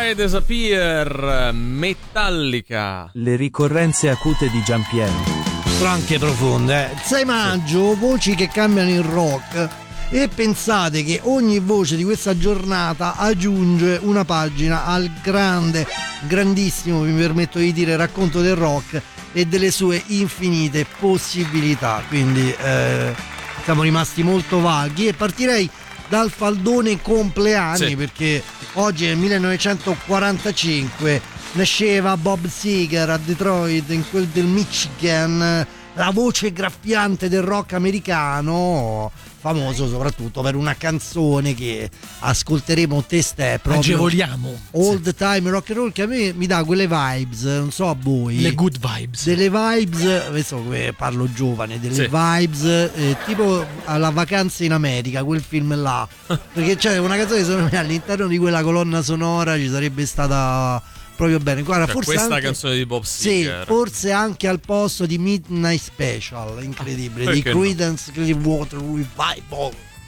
Try Disappear, Metallica. Le ricorrenze acute di Giampiero. Anche profonde. 6 maggio, voci che cambiano il rock. E pensate che ogni voce di questa giornata aggiunge una pagina al grandissimo, mi permetto di dire, racconto del rock e delle sue infinite possibilità. Quindi siamo rimasti molto vaghi e partirei dal faldone compleanni, perché oggi nel 1945 nasceva Bob Seger a Detroit, in quel del Michigan, la voce graffiante del rock americano, famoso soprattutto per una canzone che ascolteremo testé, proprio agevoliamo All the Time Rock and Roll, che a me mi dà quelle vibes, non so a voi, le good vibes, delle vibes, adesso parlo giovane, delle vibes tipo alla Vacanza in America, quel film là, perché c'è una canzone che secondo me all'interno di quella colonna sonora ci sarebbe stata proprio bene. Guarda, cioè, forse questa anche, canzone di Bob Seger, forse anche al posto di Midnight Special, incredibile, di Creedence Clearwater Revival.